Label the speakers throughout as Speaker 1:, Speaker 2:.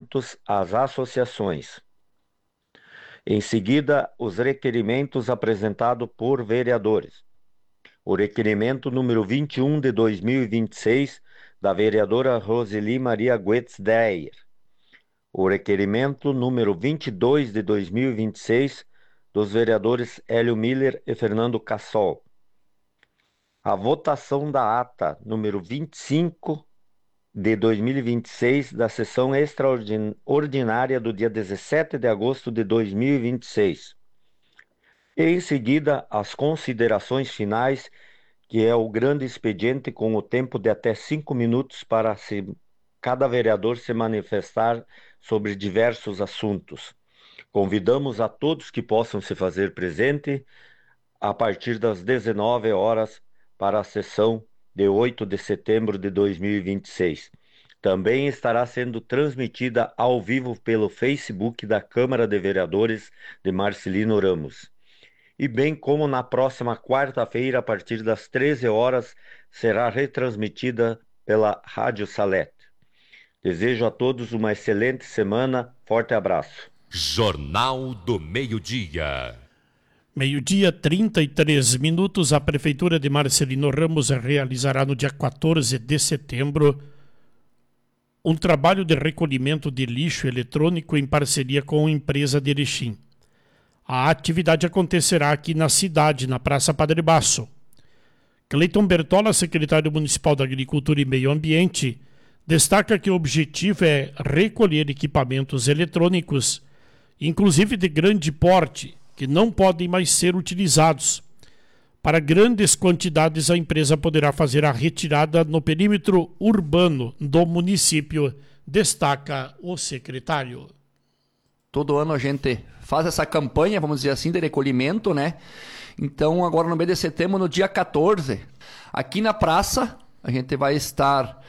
Speaker 1: requerimentos às associações. Em seguida, os requerimentos apresentados por vereadores. O requerimento número 21 de 2026, da vereadora Roseli Maria Goetz Dreyer. O requerimento número 22 de 2026, dos vereadores Hélio Miller e Fernando Cassol. A votação da ata número 25 de 2026, da sessão extraordinária do dia 17 de agosto de 2026. E, em seguida, as considerações finais, que é o grande expediente com o tempo de até 5 minutos para cada vereador se manifestar sobre diversos assuntos. Convidamos a todos que possam se fazer presente a partir das 19 horas para a sessão de 8 de setembro de 2026. Também estará sendo transmitida ao vivo pelo Facebook da Câmara de Vereadores de Marcelino Ramos. E bem como na próxima quarta-feira, a partir das 13 horas, será retransmitida pela Rádio Salete. Desejo a todos uma excelente semana. Forte abraço.
Speaker 2: Jornal do Meio-Dia.
Speaker 3: Meio-dia, 33 minutos. A Prefeitura de Marcelino Ramos realizará no dia 14 de setembro um trabalho de recolhimento de lixo eletrônico em parceria com a empresa de Erechim. A atividade acontecerá aqui na cidade, na Praça Padre Basso. Cleiton Bertola, secretário municipal da Agricultura e Meio Ambiente, destaca que o objetivo é recolher equipamentos eletrônicos, inclusive de grande porte, que não podem mais ser utilizados. Para grandes quantidades, a empresa poderá fazer a retirada no perímetro urbano do município, destaca o secretário.
Speaker 4: Todo ano a gente faz essa campanha, vamos dizer assim, de recolhimento, né? Então, agora no mês de setembro, no dia 14, aqui na praça, a gente vai estar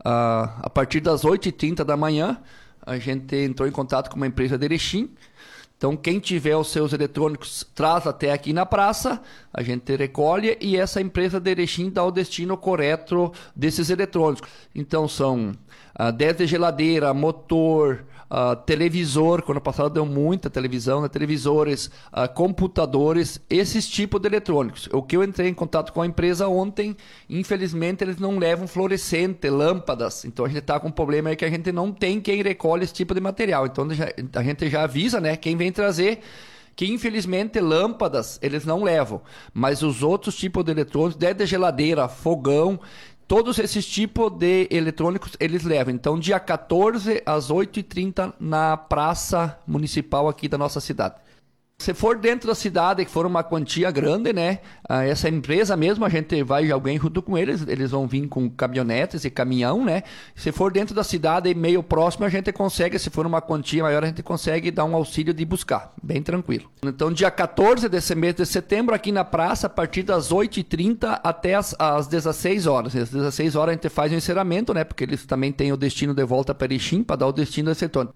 Speaker 4: a partir das 8h30 da manhã. A gente entrou em contato com uma empresa de Erechim. Então, quem tiver os seus eletrônicos, traz até aqui na praça, a gente recolhe e essa empresa de Erechim dá o destino correto desses eletrônicos. Então, são 10 de geladeira, motor, televisor, quando passado deu muita televisão, né? Televisores, computadores, esses tipos de eletrônicos. O que eu entrei em contato com a empresa ontem, infelizmente eles não levam fluorescente, lâmpadas, então a gente está com um problema aí que a gente não tem quem recolhe esse tipo de material, então a gente já avisa, né, quem vem trazer, que infelizmente lâmpadas eles não levam, mas os outros tipos de eletrônicos, desde geladeira, fogão, todos esses tipos de eletrônicos eles levam. Então, dia 14 às 8h30 na Praça Municipal aqui da nossa cidade. Se for dentro da cidade, que for uma quantia grande, né? Essa empresa mesmo, a gente vai alguém junto com eles, eles vão vir com caminhonetes e caminhão, né? Se for dentro da cidade, meio próximo, a gente consegue, se for uma quantia maior, a gente consegue dar um auxílio de buscar, bem tranquilo. Então, dia 14 desse mês de setembro, aqui na praça, a partir das 8h30 até às 16 horas. Às 16 horas a gente faz o encerramento, né? Porque eles também têm o destino de volta para Erechim, para dar o destino desse setor.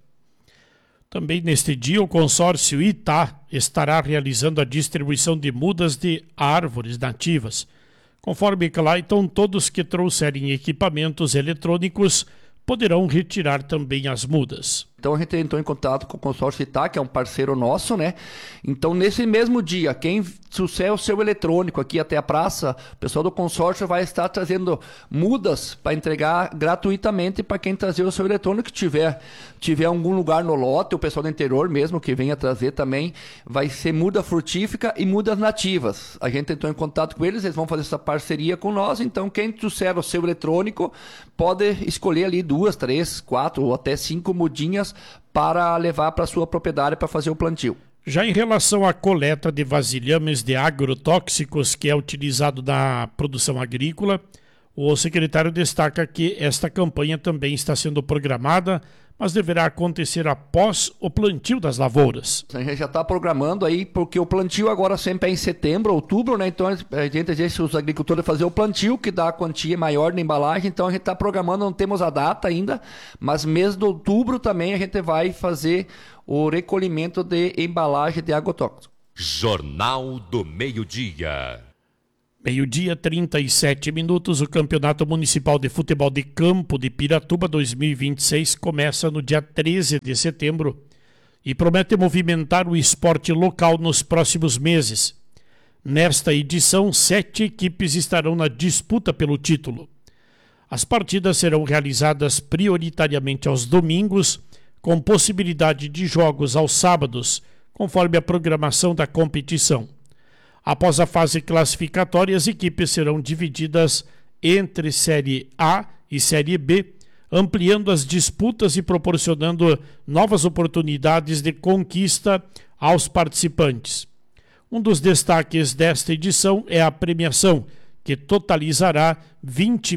Speaker 3: Também neste dia, o consórcio Itá estará realizando a distribuição de mudas de árvores nativas. Conforme Clayton, todos que trouxerem equipamentos eletrônicos poderão retirar também as mudas.
Speaker 4: Então a gente entrou em contato com o consórcio Itá, que é um parceiro nosso, né? Então nesse mesmo dia, quem trouxer o seu eletrônico aqui até a praça, o pessoal do consórcio vai estar trazendo mudas para entregar gratuitamente para quem trazer o seu eletrônico. Que tiver algum lugar no lote, o pessoal do interior mesmo que venha trazer também, vai ser muda frutífica e mudas nativas. A gente entrou em contato com eles vão fazer essa parceria com nós, então quem trouxer o seu eletrônico pode escolher ali 2, 3, 4 ou até 5 mudinhas para levar para sua propriedade para fazer o plantio.
Speaker 3: Já em relação à coleta de vasilhames de agrotóxicos que é utilizado na produção agrícola, o secretário destaca que esta campanha também está sendo programada, mas deverá acontecer após o plantio das lavouras.
Speaker 4: A gente já está programando aí, porque o plantio agora sempre é em setembro, outubro, né? Então a gente diz os agricultores fazer o plantio, que dá a quantia maior na embalagem, então a gente está programando, não temos a data ainda, mas mês de outubro também a gente vai fazer o recolhimento de embalagem de agrotóxico.
Speaker 2: Jornal do Meio-Dia.
Speaker 3: Meio-dia, 37 minutos. O Campeonato Municipal de Futebol de Campo de Piratuba 2026 começa no dia 13 de setembro e promete movimentar o esporte local nos próximos meses. Nesta edição, 7 equipes estarão na disputa pelo título. As partidas serão realizadas prioritariamente aos domingos, com possibilidade de jogos aos sábados, conforme a programação da competição. Após a fase classificatória, as equipes serão divididas entre Série A e Série B, ampliando as disputas e proporcionando novas oportunidades de conquista aos participantes. Um dos destaques desta edição é a premiação, que totalizará R$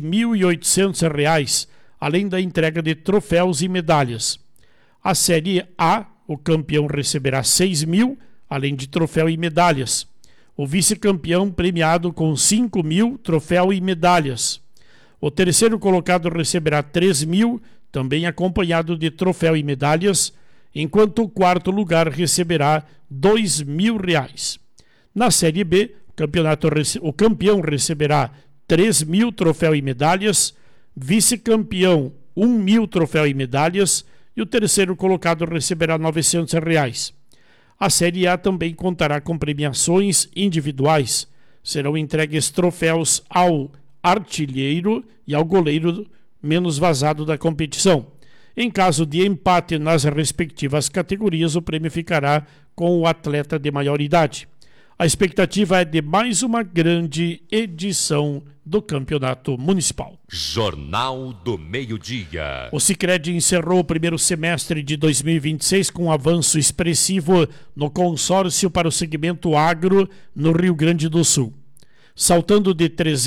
Speaker 3: 20.800, além da entrega de troféus e medalhas. A Série A, o campeão receberá R$ 6.000, além de troféu e medalhas. O vice-campeão premiado com R$ 5.000, troféu e medalhas. O terceiro colocado receberá R$ 3.000, também acompanhado de troféu e medalhas, enquanto o quarto lugar receberá R$ 2.000. Na Série B, o campeão receberá R$ 3.000, troféu e medalhas, vice-campeão R$ 1.000, troféu e medalhas, e o terceiro colocado receberá R$ 900. A Série A também contará com premiações individuais. Serão entregues troféus ao artilheiro e ao goleiro menos vazado da competição. Em caso de empate nas respectivas categorias, o prêmio ficará com o atleta de maior idade. A expectativa é de mais uma grande edição do Campeonato Municipal.
Speaker 2: Jornal do Meio-Dia.
Speaker 3: O Sicredi encerrou o primeiro semestre de 2026 com um avanço expressivo no consórcio para o segmento agro no Rio Grande do Sul, saltando de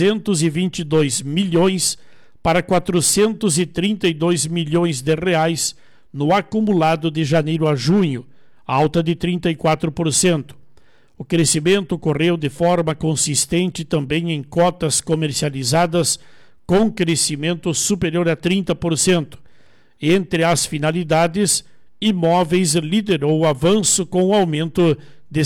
Speaker 3: 322 milhões para 432 milhões de reais no acumulado de janeiro a junho, alta de 34%. O crescimento ocorreu de forma consistente também em cotas comercializadas, com crescimento superior a 30%. Entre as finalidades, imóveis liderou o avanço com um aumento de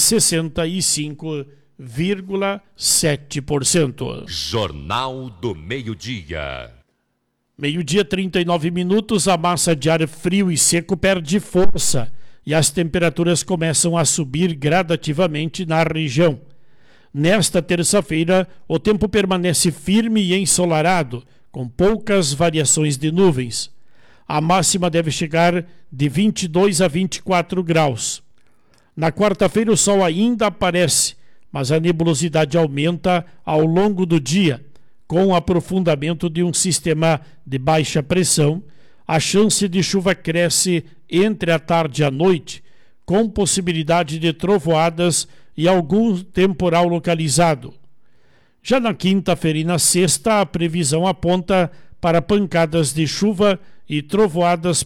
Speaker 3: 65,7%.
Speaker 2: Jornal do Meio-Dia.
Speaker 3: Meio-dia, 39 minutos, a massa de ar frio e seco perde força e as temperaturas começam a subir gradativamente na região. Nesta terça-feira, o tempo permanece firme e ensolarado, com poucas variações de nuvens. A máxima deve chegar de 22 a 24 graus. Na quarta-feira, o sol ainda aparece, mas a nebulosidade aumenta ao longo do dia. Com o aprofundamento de um sistema de baixa pressão, a chance de chuva cresce entre a tarde e a noite, com possibilidade de trovoadas e algum temporal localizado. Já na quinta-feira e na sexta, a previsão aponta para pancadas de chuva e trovoadas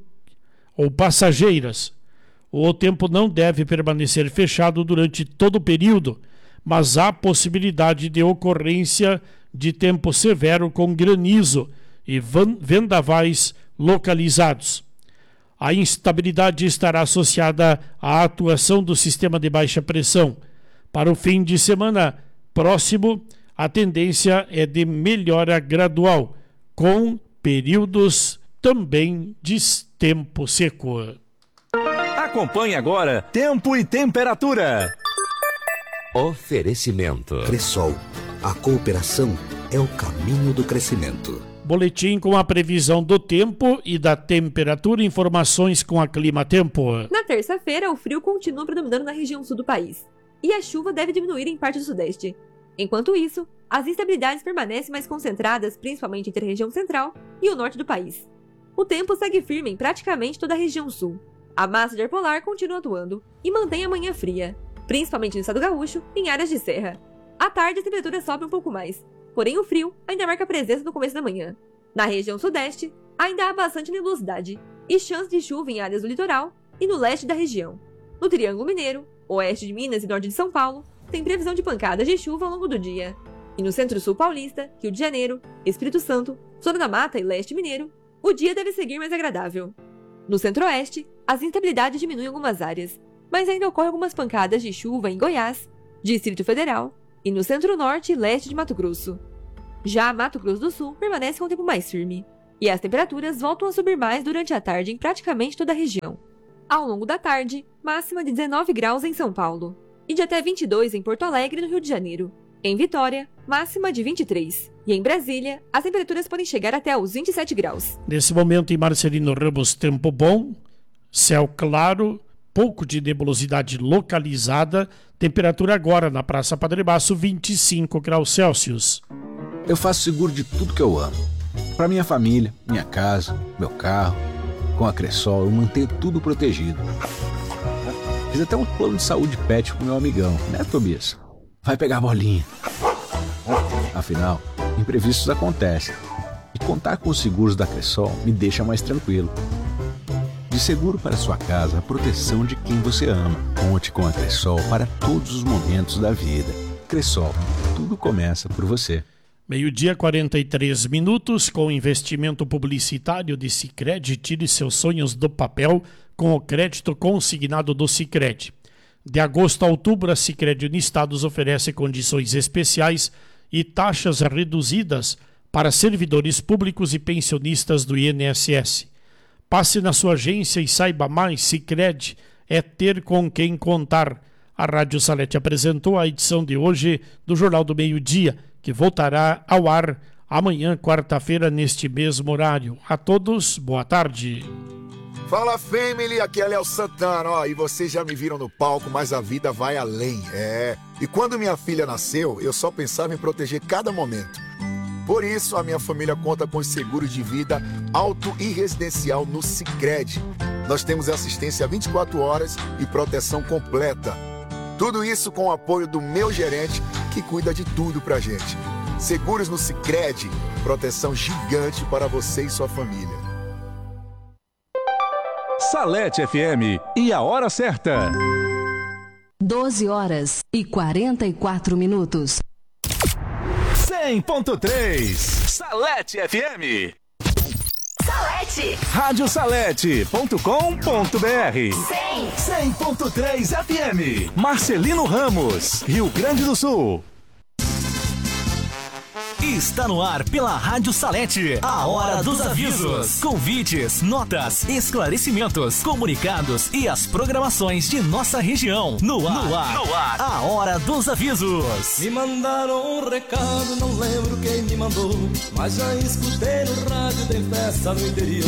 Speaker 3: passageiras. O tempo não deve permanecer fechado durante todo o período, mas há possibilidade de ocorrência de tempo severo com granizo e vendavais localizados. A instabilidade estará associada à atuação do sistema de baixa pressão. Para o fim de semana próximo, a tendência é de melhora gradual, com períodos também de tempo seco.
Speaker 5: Acompanhe agora Tempo e Temperatura.
Speaker 2: Oferecimento.
Speaker 6: Cressol, a cooperação é o caminho do crescimento.
Speaker 3: Boletim com a previsão do tempo e da temperatura, informações com a Clima Tempo.
Speaker 7: Na terça-feira, o frio continua predominando na região sul do país, e a chuva deve diminuir em parte do sudeste. Enquanto isso, as instabilidades permanecem mais concentradas, principalmente entre a região central e o norte do país. O tempo segue firme em praticamente toda a região sul. A massa de ar polar continua atuando e mantém a manhã fria, principalmente no estado gaúcho e em áreas de serra. À tarde, a temperatura sobe um pouco mais, porém o frio ainda marca presença no começo da manhã. Na região sudeste, ainda há bastante nebulosidade e chance de chuva em áreas do litoral e no leste da região. No Triângulo Mineiro, oeste de Minas e norte de São Paulo, tem previsão de pancadas de chuva ao longo do dia. E no centro-sul paulista, Rio de Janeiro, Espírito Santo, Zona da Mata e leste mineiro, o dia deve seguir mais agradável. No centro-oeste, as instabilidades diminuem em algumas áreas, mas ainda ocorrem algumas pancadas de chuva em Goiás, Distrito Federal, e no centro-norte e leste de Mato Grosso. Já Mato Grosso do Sul permanece com o tempo mais firme, e as temperaturas voltam a subir mais durante a tarde em praticamente toda a região. Ao longo da tarde, máxima de 19 graus em São Paulo, e de até 22 em Porto Alegre, no Rio de Janeiro. Em Vitória, máxima de 23. E em Brasília, as temperaturas podem chegar até os 27 graus.
Speaker 3: Nesse momento, em Marcelino Ramos, tempo bom, céu claro, pouco de nebulosidade localizada, temperatura agora na Praça Padre Baço, 25 graus Celsius.
Speaker 8: Eu faço seguro de tudo que eu amo. Para minha família, minha casa, meu carro. Com a Cressol, eu mantenho tudo protegido. Fiz até um plano de saúde pet com meu amigão, né, Tobias? Vai pegar a bolinha. Afinal, imprevistos acontecem. E contar com os seguros da Cressol me deixa mais tranquilo. De seguro para sua casa, a proteção de quem você ama. Conte com a Cressol para todos os momentos da vida. Cressol, tudo começa por você.
Speaker 3: Meio-dia, 43 minutos, com investimento publicitário de Sicredi, tire seus sonhos do papel com o crédito consignado do Sicredi. De agosto a outubro, a Sicredi Unistados oferece condições especiais e taxas reduzidas para servidores públicos e pensionistas do INSS. Passe na sua agência e saiba mais. Sicredi é ter com quem contar. A Rádio Salete apresentou a edição de hoje do Jornal do Meio-Dia, que voltará ao ar amanhã, quarta-feira, neste mesmo horário. A todos, boa tarde.
Speaker 9: Fala, family, aqui é Léo Santana, ó, e vocês já me viram no palco, mas a vida vai além, E quando minha filha nasceu, eu só pensava em proteger cada momento. Por isso, a minha família conta com os seguros de vida auto e residencial no Sicredi. Nós temos assistência 24 horas e proteção completa. Tudo isso com o apoio do meu gerente, que cuida de tudo pra gente. Seguros no Sicredi, proteção gigante para você e sua família.
Speaker 5: Salete FM e a hora certa.
Speaker 10: 12 horas e 44 minutos.
Speaker 5: 100.3 Salete FM.
Speaker 10: Salete.
Speaker 5: Radiosalete.com.br 100.3 FM. Marcelino Ramos, Rio Grande do Sul.
Speaker 11: Está no ar pela Rádio Salete, a Hora dos Avisos. Convites, notas, esclarecimentos, comunicados e as programações de nossa região. No ar, a Hora dos Avisos.
Speaker 12: Me mandaram um recado, não lembro quem me mandou, mas já escutei no rádio, tem festa no interior.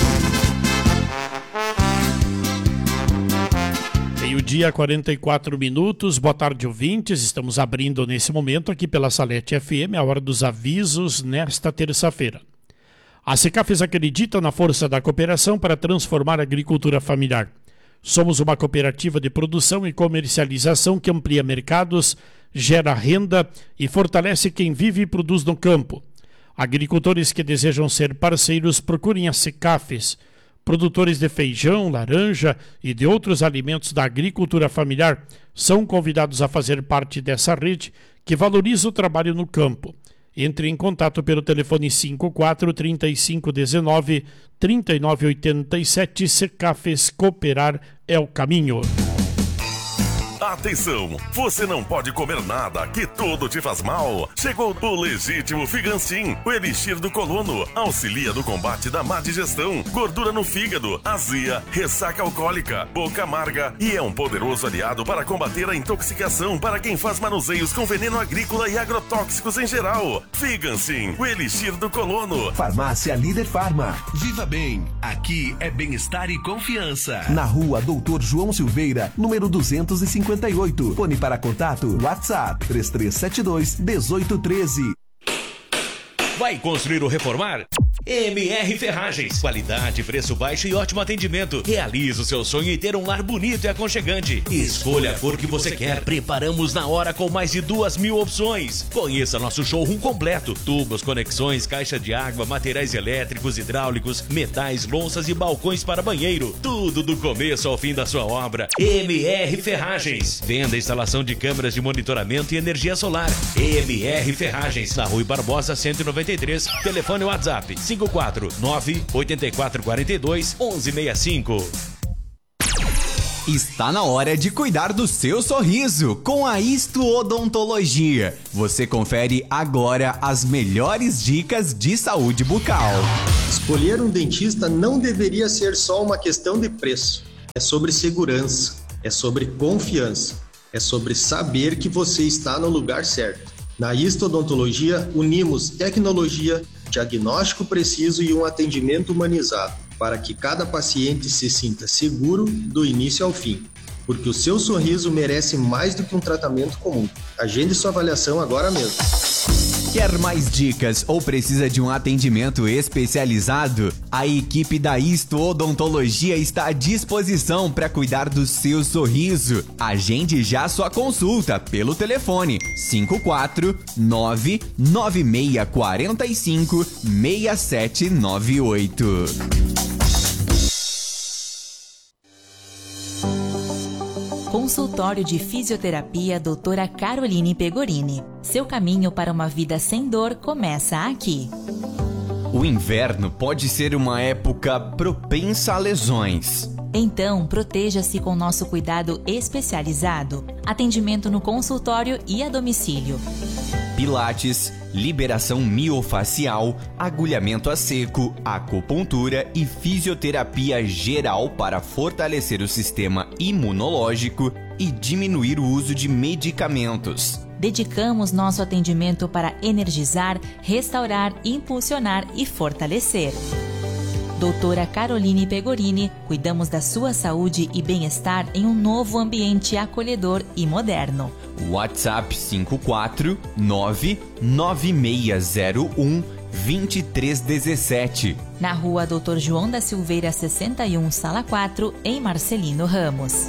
Speaker 3: Meio-dia, 44 minutos. Boa tarde, ouvintes. Estamos abrindo nesse momento aqui pela Salete FM, a Hora dos Avisos, nesta terça-feira. A Secafes acredita na força da cooperação para transformar a agricultura familiar. Somos uma cooperativa de produção e comercialização que amplia mercados, gera renda e fortalece quem vive e produz no campo. Agricultores que desejam ser parceiros, procurem a Secafes. Produtores de feijão, laranja e de outros alimentos da agricultura familiar são convidados a fazer parte dessa rede que valoriza o trabalho no campo. Entre em contato pelo telefone 54 3519 3987. Secafes, cooperar é o caminho.
Speaker 13: Atenção, você não pode comer nada, que tudo te faz mal. Chegou o legítimo Figancin, o elixir do colono. Auxilia no combate da má digestão, gordura no fígado, azia, ressaca alcoólica, boca amarga e é um poderoso aliado para combater a intoxicação para quem faz manuseios com veneno agrícola e agrotóxicos em geral. Figancin, o elixir do colono.
Speaker 14: Farmácia Líder Farma.
Speaker 15: Viva bem, aqui é bem-estar e confiança.
Speaker 14: Na rua Doutor João Silveira, número 258. Fone para contato, WhatsApp 3372-1813.
Speaker 15: Vai construir ou reformar? MR Ferragens. Qualidade, preço baixo e ótimo atendimento. Realize o seu sonho em ter um lar bonito e aconchegante. Escolha a cor que você quer. Preparamos na hora com mais de 2.000 opções. Conheça nosso showroom completo. Tubos, conexões, caixa de água, materiais elétricos, hidráulicos, metais, louças e balcões para banheiro. Tudo do começo ao fim da sua obra. MR Ferragens. Venda e instalação de câmeras de monitoramento e energia solar. MR Ferragens. Na Rui Barbosa 193. Telefone WhatsApp 54 98442 1165.
Speaker 16: Está na hora de cuidar do seu sorriso com a Isto Odontologia. Você confere agora as melhores dicas de saúde bucal.
Speaker 17: Escolher um dentista não deveria ser só uma questão de preço. É sobre segurança, é sobre confiança, é sobre saber que você está no lugar certo. Na Isto Odontologia, unimos tecnologia, diagnóstico preciso e um atendimento humanizado, para que cada paciente se sinta seguro do início ao fim. Porque o seu sorriso merece mais do que um tratamento comum. Agende sua avaliação agora mesmo.
Speaker 16: Quer mais dicas ou precisa de um atendimento especializado? A equipe da Isto Odontologia está à disposição para cuidar do seu sorriso. Agende já sua consulta pelo telefone 549-9645-6798.
Speaker 18: Consultório de Fisioterapia Doutora Caroline Pegorini. Seu caminho para uma vida sem dor começa aqui.
Speaker 16: O inverno pode ser uma época propensa a lesões.
Speaker 18: Então, proteja-se com nosso cuidado especializado. Atendimento no consultório e a domicílio.
Speaker 16: Pilates, liberação miofacial, agulhamento a seco, acupuntura e fisioterapia geral para fortalecer o sistema imunológico e diminuir o uso de medicamentos.
Speaker 18: Dedicamos nosso atendimento para energizar, restaurar, impulsionar e fortalecer. Doutora Caroline Pegorini, cuidamos da sua saúde e bem-estar em um novo ambiente acolhedor e moderno.
Speaker 16: WhatsApp 549-9601-2317.
Speaker 18: Na rua Dr. João da Silveira 61, Sala 4, em Marcelino Ramos.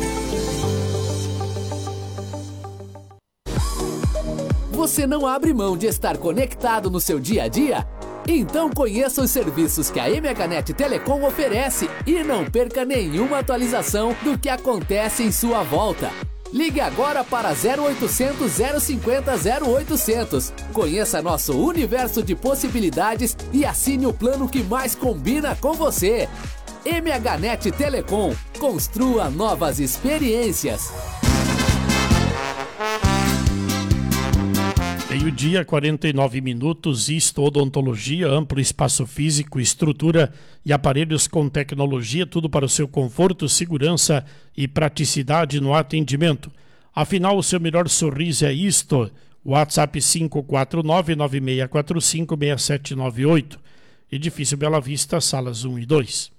Speaker 19: Você não abre mão de estar conectado no seu dia a dia? Então conheça os serviços que a MHNet Telecom oferece e não perca nenhuma atualização do que acontece em sua volta. Ligue agora para 0800 050 0800. Conheça nosso universo de possibilidades e assine o plano que mais combina com você. MHNet Telecom. Construa novas experiências.
Speaker 3: Meio-dia, 49 minutos, Isto Odontologia, amplo espaço físico, estrutura e aparelhos com tecnologia, tudo para o seu conforto, segurança e praticidade no atendimento. Afinal, o seu melhor sorriso é isto. WhatsApp 549-9645-6798. Edifício Bela Vista, salas 1 e 2.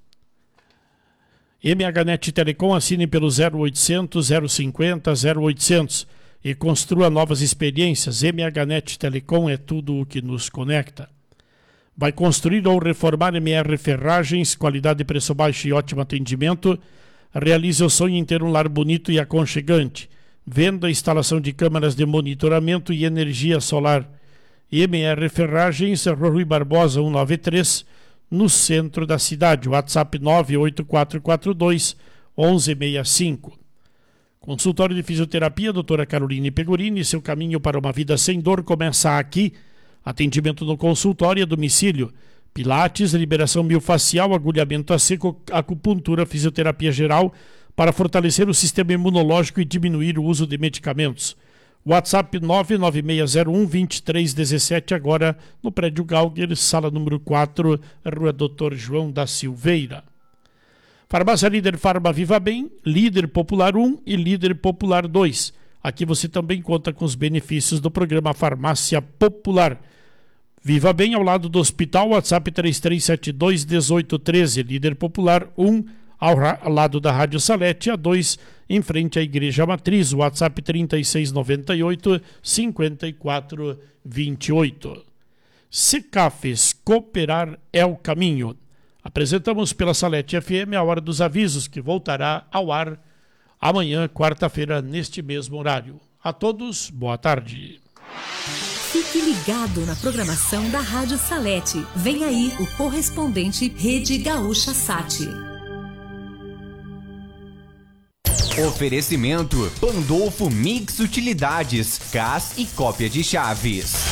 Speaker 3: MHNet Telecom, assine pelo 0800 050 0800. E construa novas experiências. MHNet Telecom é tudo o que nos conecta. Vai construir ou reformar MR Ferragens, qualidade, preço baixo e ótimo atendimento. Realize o sonho em ter um lar bonito e aconchegante. Venda, instalação de câmeras de monitoramento e energia solar. MR Ferragens, Rui Barbosa 193, no centro da cidade. WhatsApp 98442 1165. Consultório de Fisioterapia, doutora Caroline Pegorini, seu caminho para uma vida sem dor começa aqui. Atendimento no consultório e a domicílio. Pilates, liberação miofacial, agulhamento a seco, acupuntura, fisioterapia geral para fortalecer o sistema imunológico e diminuir o uso de medicamentos. WhatsApp 99601-2317, agora no prédio Galger, sala número 4, Rua Dr. João da Silveira. Farmácia Líder Farma Viva Bem, Líder Popular 1 e Líder Popular 2. Aqui você também conta com os benefícios do programa Farmácia Popular. Viva Bem ao lado do hospital, WhatsApp 3372-1813. Líder Popular 1 ao lado da Rádio Salete, a 2 em frente à Igreja Matriz, WhatsApp 3698-5428. Secafes, cooperar é o caminho. Apresentamos pela Salete FM a Hora dos Avisos, que voltará ao ar amanhã, quarta-feira, neste mesmo horário. A todos, boa tarde.
Speaker 10: Fique ligado na programação da Rádio Salete. Vem aí o correspondente Rede Gaúcha Sat.
Speaker 16: Oferecimento Pandolfo Mix Utilidades, CAS e cópia de chaves.